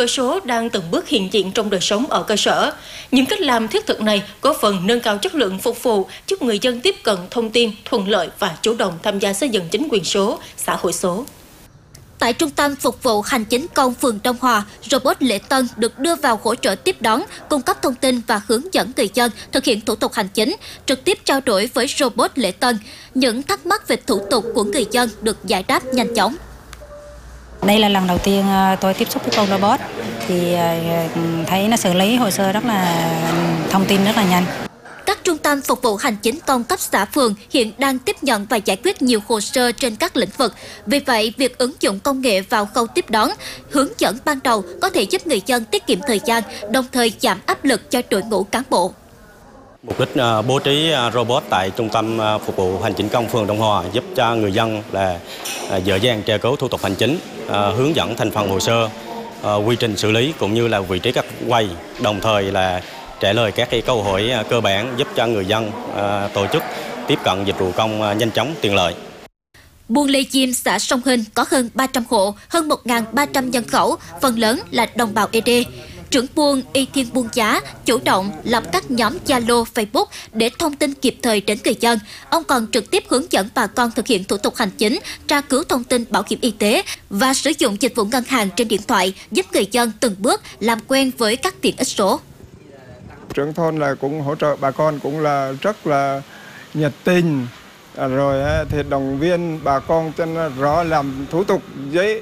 đổi số đang từng bước hiện diện trong đời sống ở cơ sở. Những cách làm thiết thực này góp phần nâng cao chất lượng phục vụ, giúp người dân tiếp cận thông tin thuận lợi và chủ động tham gia xây dựng chính quyền số, xã hội số. Tại Trung tâm Phục vụ Hành chính công phường Đông Hòa, robot Lễ Tân được đưa vào hỗ trợ tiếp đón, cung cấp thông tin và hướng dẫn người dân thực hiện thủ tục hành chính, trực tiếp trao đổi với robot Lễ Tân. Những thắc mắc về thủ tục của người dân được giải đáp nhanh chóng. Đây là lần đầu tiên tôi tiếp xúc với con robot, thì thấy nó xử lý hồ sơ rất là thông tin rất là nhanh. Các trung tâm phục vụ hành chính công cấp xã phường hiện đang tiếp nhận và giải quyết nhiều hồ sơ trên các lĩnh vực. Vì vậy, việc ứng dụng công nghệ vào khâu tiếp đón, hướng dẫn ban đầu có thể giúp người dân tiết kiệm thời gian, đồng thời giảm áp lực cho đội ngũ cán bộ. Mục đích bố trí robot tại trung tâm phục vụ hành chính công phường Đông Hòa giúp cho người dân là dễ dàng tra cứu thủ tục hành chính, hướng dẫn thành phần hồ sơ, quy trình xử lý cũng như là vị trí các quầy, đồng thời là trả lời các câu hỏi cơ bản giúp cho người dân tổ chức tiếp cận dịch vụ công nhanh chóng, tiện lợi. Buôn Lê Chiêm, xã Sông Hinh có hơn 300 hộ, hơn 1.300 nhân khẩu, phần lớn là đồng bào ED. Trưởng buôn Y Thiên Buôn Giá chủ động lập các nhóm Zalo, Facebook để thông tin kịp thời đến người dân. Ông còn trực tiếp hướng dẫn bà con thực hiện thủ tục hành chính, tra cứu thông tin bảo hiểm y tế và sử dụng dịch vụ ngân hàng trên điện thoại, giúp người dân từng bước làm quen với các tiện ích số. Trưởng thôn là cũng hỗ trợ bà con cũng là rất là nhiệt tình, rồi thì động viên bà con cho nó rõ, làm thủ tục giấy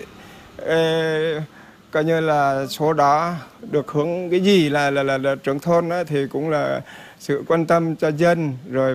coi như là số đó được hướng cái gì là trưởng thôn thì cũng là sự quan tâm cho dân, rồi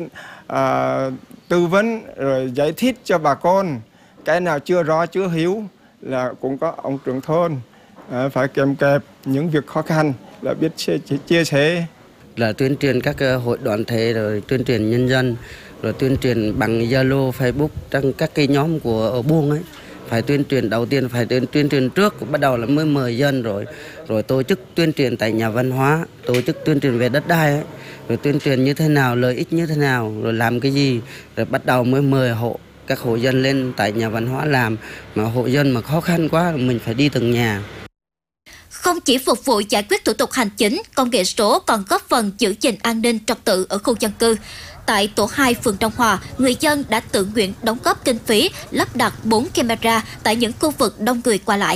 tư vấn, rồi giải thích cho bà con cái nào chưa rõ chưa hiểu là cũng có ông trưởng thôn phải kèm kẹp những việc khó khăn là biết chia sẻ, là tuyên truyền các hội đoàn thể, rồi tuyên truyền nhân dân, rồi tuyên truyền bằng Zalo, Facebook trong các cái nhóm của buôn ấy. Phải tuyên truyền, đầu tiên phải tuyên truyền trước, bắt đầu là mới mời dân, rồi tổ chức tuyên truyền tại nhà văn hóa, tổ chức tuyên truyền về đất đai ấy, rồi tuyên truyền như thế nào, lợi ích như thế nào, rồi làm cái gì, rồi bắt đầu mới mời các hộ dân lên tại nhà văn hóa làm. Mà hộ dân mà khó khăn quá mình phải đi từng nhà. Không chỉ phục vụ giải quyết thủ tục hành chính, công nghệ số còn góp phần giữ gìn an ninh trật tự ở khu dân cư. Tại tổ 2 phường Đông Hòa, người dân đã tự nguyện đóng góp kinh phí lắp đặt 4 camera tại những khu vực đông người qua lại.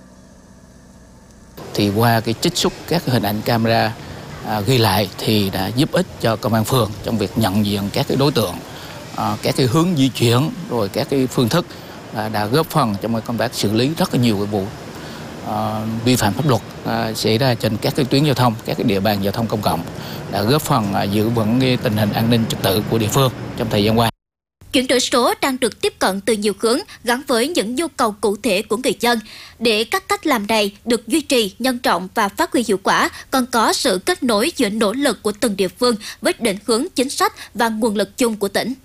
Thì qua cái trích xuất các hình ảnh camera ghi lại thì đã giúp ích cho công an phường trong việc nhận diện các cái đối tượng, các cái hướng di chuyển, rồi các cái phương thức, đã góp phần trong công tác xử lý rất là nhiều cái vụ vi phạm pháp luật xảy ra trên các cái tuyến giao thông, các cái địa bàn giao thông công cộng, đã góp phần giữ vững cái tình hình an ninh trật tự của địa phương trong thời gian qua. Chuyển đổi số đang được tiếp cận từ nhiều hướng gắn với những nhu cầu cụ thể của người dân. Để các cách làm này được duy trì, nhân rộng và phát huy hiệu quả, còn có sự kết nối giữa nỗ lực của từng địa phương với định hướng chính sách và nguồn lực chung của tỉnh.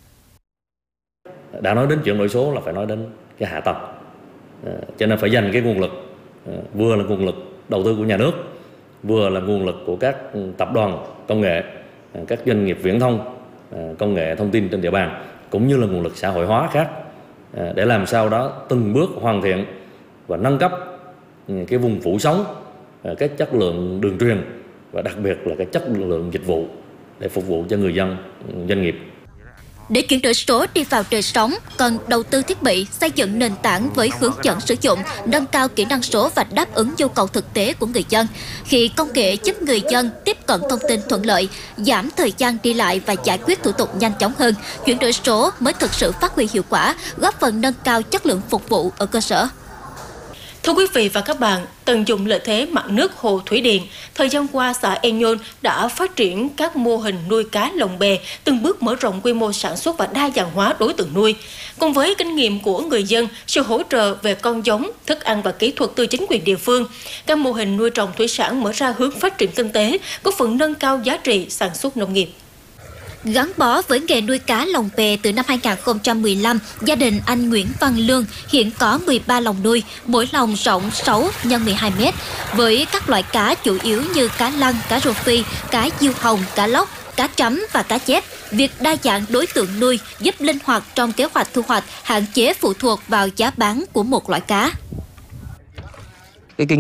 Đã nói đến chuyển đổi số là phải nói đến cái hạ tầng, cho nên phải dành cái nguồn lực, vừa là nguồn lực đầu tư của nhà nước, vừa là nguồn lực của các tập đoàn công nghệ, các doanh nghiệp viễn thông, công nghệ thông tin trên địa bàn, cũng như là nguồn lực xã hội hóa khác, để làm sao đó từng bước hoàn thiện và nâng cấp cái vùng phủ sóng, cái chất lượng đường truyền và đặc biệt là cái chất lượng dịch vụ để phục vụ cho người dân, doanh nghiệp. Để chuyển đổi số đi vào đời sống, cần đầu tư thiết bị, xây dựng nền tảng với hướng dẫn sử dụng, nâng cao kỹ năng số và đáp ứng nhu cầu thực tế của người dân. Khi công nghệ giúp người dân tiếp cận thông tin thuận lợi, giảm thời gian đi lại và giải quyết thủ tục nhanh chóng hơn, chuyển đổi số mới thực sự phát huy hiệu quả, góp phần nâng cao chất lượng phục vụ ở cơ sở. Thưa quý vị và các bạn, tận dụng lợi thế mặt nước hồ thủy điện, thời gian qua xã E Nhôn đã phát triển các mô hình nuôi cá lồng bè, từng bước mở rộng quy mô sản xuất và đa dạng hóa đối tượng nuôi. Cùng với kinh nghiệm của người dân, sự hỗ trợ về con giống, thức ăn và kỹ thuật từ chính quyền địa phương, các mô hình nuôi trồng thủy sản mở ra hướng phát triển kinh tế, góp phần nâng cao giá trị sản xuất nông nghiệp. Gắn bó với nghề nuôi cá lồng bè từ năm 2015, gia đình anh Nguyễn Văn Lương hiện có 13 lồng nuôi, mỗi lồng rộng 6 x 12 m, với các loại cá chủ yếu như cá lăng, cá rô phi, cá diêu hồng, cá lóc, cá trắm và cá chép. Việc đa dạng đối tượng nuôi giúp linh hoạt trong kế hoạch thu hoạch, hạn chế phụ thuộc vào giá bán của một loại cá.